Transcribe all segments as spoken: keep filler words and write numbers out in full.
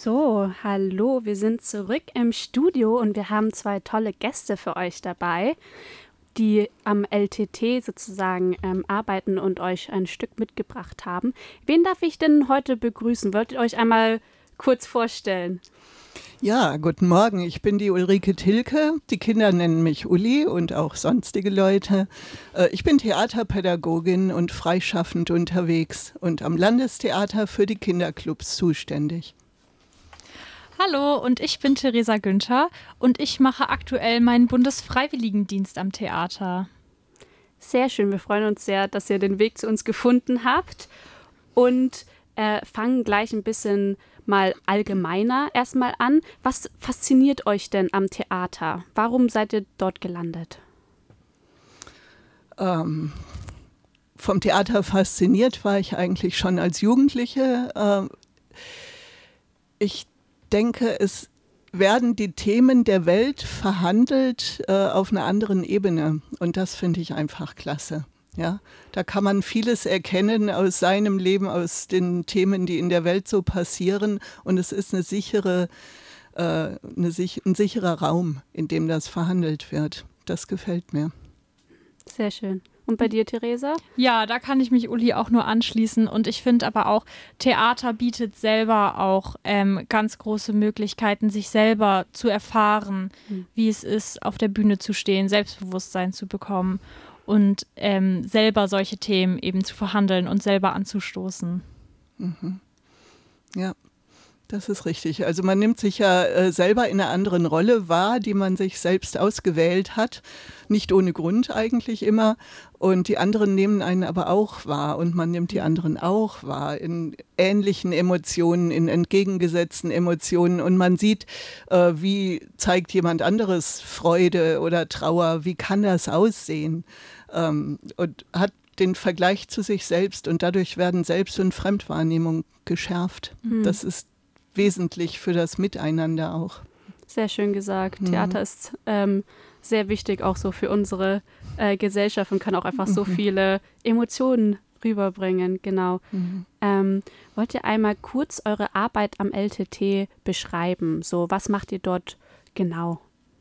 So, hallo, wir sind zurück im Studio und wir haben zwei tolle Gäste für euch dabei, die am L T T sozusagen ähm, arbeiten und euch ein Stück mitgebracht haben. Wen darf ich denn heute begrüßen? Wollt ihr euch einmal kurz vorstellen? Ja, guten Morgen. Ich bin die Ulrike Tilke. Die Kinder nennen mich Uli und auch sonstige Leute. Äh, Ich bin Theaterpädagogin und freischaffend unterwegs und am Landestheater für die Kinderclubs zuständig. Hallo, und ich bin Theresa Günther und ich mache aktuell meinen Bundesfreiwilligendienst am Theater. Sehr schön, wir freuen uns sehr, dass ihr den Weg zu uns gefunden habt und äh, fangen gleich ein bisschen mal allgemeiner erstmal an. Was fasziniert euch denn am Theater? Warum seid ihr dort gelandet? Ähm, vom Theater fasziniert war ich eigentlich schon als Jugendliche. Ähm, ich denke, es werden die Themen der Welt verhandelt äh, auf einer anderen Ebene. Und das finde ich einfach klasse. Ja, da kann man vieles erkennen aus seinem Leben, aus den Themen, die in der Welt so passieren. Und es ist eine sichere, äh, eine, ein sicherer Raum, in dem das verhandelt wird. Das gefällt mir. Sehr schön. Und bei dir, Theresa? Ja, da kann ich mich Uli auch nur anschließen. Und ich finde aber auch, Theater bietet selber auch ähm, ganz große Möglichkeiten, sich selber zu erfahren, mhm. wie es ist, auf der Bühne zu stehen, Selbstbewusstsein zu bekommen und ähm, selber solche Themen eben zu verhandeln und selber anzustoßen. Mhm. Ja. Das ist richtig. Also man nimmt sich ja äh, selber in einer anderen Rolle wahr, die man sich selbst ausgewählt hat. Nicht ohne Grund eigentlich immer. Und die anderen nehmen einen aber auch wahr und man nimmt die anderen auch wahr in ähnlichen Emotionen, in entgegengesetzten Emotionen. Und man sieht, äh, wie zeigt jemand anderes Freude oder Trauer, wie kann das aussehen? Ähm, und hat den Vergleich zu sich selbst und dadurch werden Selbst- und Fremdwahrnehmung geschärft. Mhm. Das ist wesentlich für das Miteinander auch. Sehr schön gesagt. Mhm. Theater ist ähm, sehr wichtig auch so für unsere äh, Gesellschaft und kann auch einfach mhm. so viele Emotionen rüberbringen. Genau. Mhm. Ähm, wollt ihr einmal kurz eure Arbeit am L T T beschreiben? So, was macht ihr dort genau?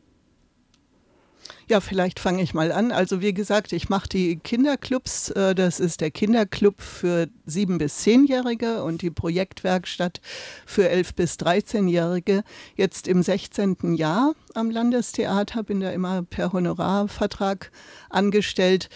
Ja, vielleicht fange ich mal an. Also wie gesagt, ich mache die Kinderclubs. Das ist der Kinderclub für sieben- bis zehnjährige und die Projektwerkstatt für elf- bis dreizehnjährige. Jetzt im sechzehnten Jahr am Landestheater, bin da immer per Honorarvertrag angestellt.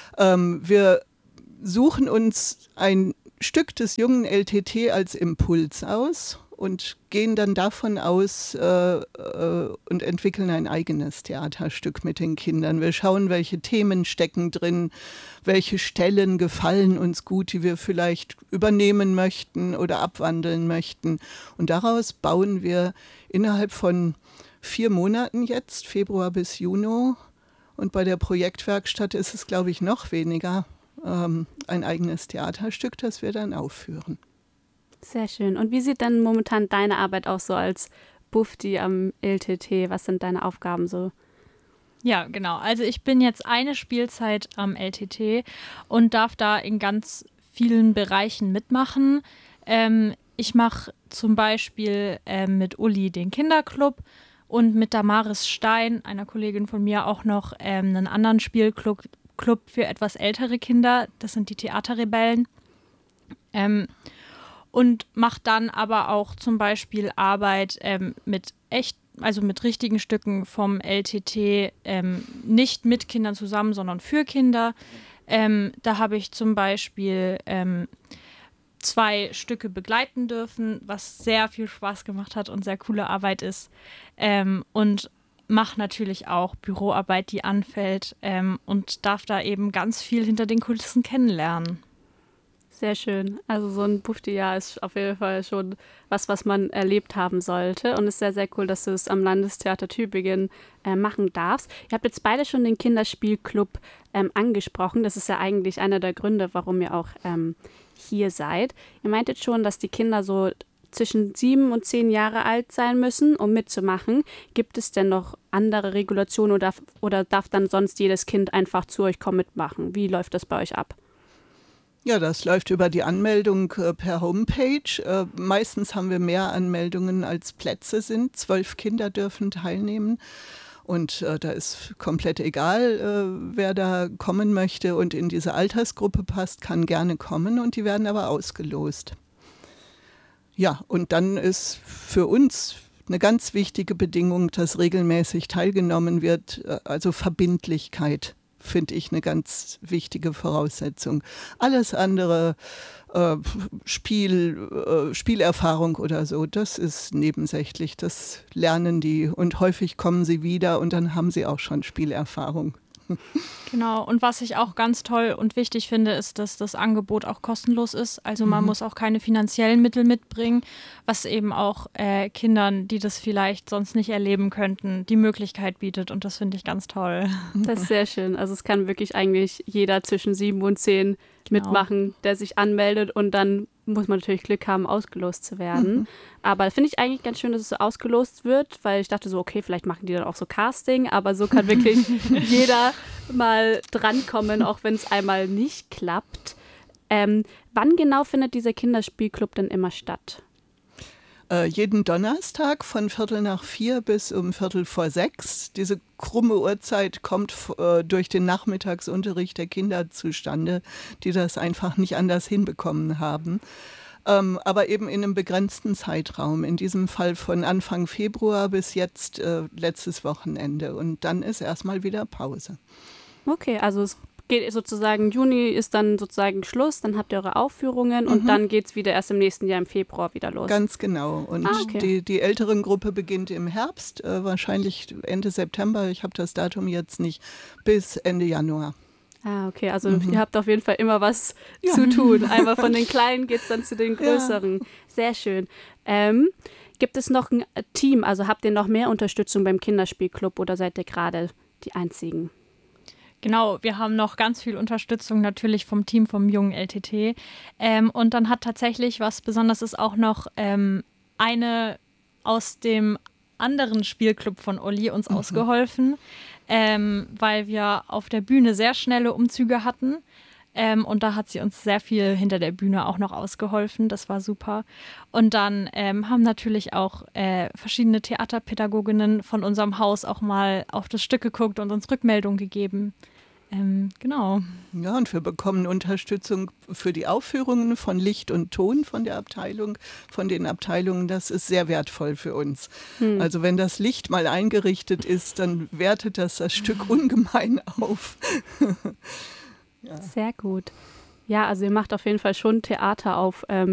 Wir suchen uns ein Stück des jungen L T T als Impuls aus und gehen dann davon aus äh, äh, und entwickeln ein eigenes Theaterstück mit den Kindern. Wir schauen, welche Themen stecken drin, welche Stellen gefallen uns gut, die wir vielleicht übernehmen möchten oder abwandeln möchten. Und daraus bauen wir innerhalb von vier Monaten jetzt, Februar bis Juni, und bei der Projektwerkstatt ist es, glaube ich, noch weniger, ähm, ein eigenes Theaterstück, das wir dann aufführen. Sehr schön. Und wie sieht dann momentan deine Arbeit aus, so als Bufti am L T T? Was sind deine Aufgaben so? Ja, genau. Also ich bin jetzt eine Spielzeit am L T T und darf da in ganz vielen Bereichen mitmachen. Ähm, ich mache zum Beispiel ähm, mit Uli den Kinderclub und mit Damaris Stein, einer Kollegin von mir, auch noch ähm, einen anderen Spielclub Club für etwas ältere Kinder. Das sind die Theaterrebellen. Ähm, Und macht dann aber auch zum Beispiel Arbeit ähm, mit echt, also mit richtigen Stücken vom L T T, ähm, nicht mit Kindern zusammen, sondern für Kinder. Ähm, da habe ich zum Beispiel ähm, zwei Stücke begleiten dürfen, was sehr viel Spaß gemacht hat und sehr coole Arbeit ist. Ähm, und mache natürlich auch Büroarbeit, die anfällt ähm, und darf da eben ganz viel hinter den Kulissen kennenlernen. Sehr schön. Also so ein Bufti-Jahr ist auf jeden Fall schon was, was man erlebt haben sollte. Und es ist sehr, sehr cool, dass du es am Landestheater Tübingen äh, machen darfst. Ihr habt jetzt beide schon den Kinderspielclub ähm, angesprochen. Das ist ja eigentlich einer der Gründe, warum ihr auch ähm, hier seid. Ihr meintet schon, dass die Kinder so zwischen sieben und zehn Jahre alt sein müssen, um mitzumachen. Gibt es denn noch andere Regulationen oder, oder darf dann sonst jedes Kind einfach zu euch kommen mitmachen? Wie läuft das bei euch ab? Ja, das läuft über die Anmeldung äh, per Homepage. Äh, meistens haben wir mehr Anmeldungen als Plätze sind. Zwölf Kinder dürfen teilnehmen. Und äh, da ist komplett egal, äh, wer da kommen möchte und in diese Altersgruppe passt, kann gerne kommen und die werden aber ausgelost. Ja, und dann ist für uns eine ganz wichtige Bedingung, dass regelmäßig teilgenommen wird, äh, also Verbindlichkeit. Finde ich eine ganz wichtige Voraussetzung. Alles andere, äh, Spiel, äh, Spielerfahrung oder so, das ist nebensächlich. Das lernen die und häufig kommen sie wieder und dann haben sie auch schon Spielerfahrung. Genau, und was ich auch ganz toll und wichtig finde, ist, dass das Angebot auch kostenlos ist. Also man mhm. muss auch keine finanziellen Mittel mitbringen, was eben auch äh, Kindern, die das vielleicht sonst nicht erleben könnten, die Möglichkeit bietet. Und das finde ich ganz toll. Das ist sehr schön. Also es kann wirklich eigentlich jeder zwischen sieben und zehn genau. mitmachen, der sich anmeldet und dann muss man natürlich Glück haben, ausgelost zu werden. Mhm. Aber finde ich eigentlich ganz schön, dass es so ausgelost wird, weil ich dachte so, okay, vielleicht machen die dann auch so Casting, aber so kann wirklich jeder mal drankommen, auch wenn es einmal nicht klappt. Ähm, wann genau findet dieser Kinderspielclub denn immer statt? Äh, jeden Donnerstag von Viertel nach vier bis um Viertel vor sechs. Diese krumme Uhrzeit kommt äh, durch den Nachmittagsunterricht der Kinder zustande, die das einfach nicht anders hinbekommen haben. Ähm, aber eben in einem begrenzten Zeitraum, in diesem Fall von Anfang Februar bis jetzt äh, letztes Wochenende. Und dann ist erstmal wieder Pause. Okay, also es geht sozusagen, Juni ist dann sozusagen Schluss, dann habt ihr eure Aufführungen mhm. und dann geht es wieder erst im nächsten Jahr im Februar wieder los. Ganz genau. Und ah, okay. die, die älteren Gruppe beginnt im Herbst, äh, wahrscheinlich Ende September, ich habe das Datum jetzt nicht, bis Ende Januar. Ah, okay, also mhm. ihr habt auf jeden Fall immer was ja. zu tun. Einmal von den Kleinen geht es dann zu den Größeren. Ja. Sehr schön. Ähm, gibt es noch ein Team, also habt ihr noch mehr Unterstützung beim Kinderspielclub oder seid ihr gerade die Einzigen? Genau, wir haben noch ganz viel Unterstützung natürlich vom Team vom jungen L T T. Ähm, und dann hat tatsächlich, was besonders ist, auch noch ähm, eine aus dem anderen Spielclub von Olli uns mhm. ausgeholfen, ähm, weil wir auf der Bühne sehr schnelle Umzüge hatten. Ähm, und da hat sie uns sehr viel hinter der Bühne auch noch ausgeholfen. Das war super. Und dann ähm, haben natürlich auch äh, verschiedene Theaterpädagoginnen von unserem Haus auch mal auf das Stück geguckt und uns Rückmeldung gegeben. Ähm, genau. Ja, und wir bekommen Unterstützung für die Aufführungen von Licht und Ton von der Abteilung, von den Abteilungen. Das ist sehr wertvoll für uns. Hm. Also wenn das Licht mal eingerichtet ist, dann wertet das das Stück ungemein auf. Ja. Sehr gut. Ja, also ihr macht auf jeden Fall schon Theater auf ähm,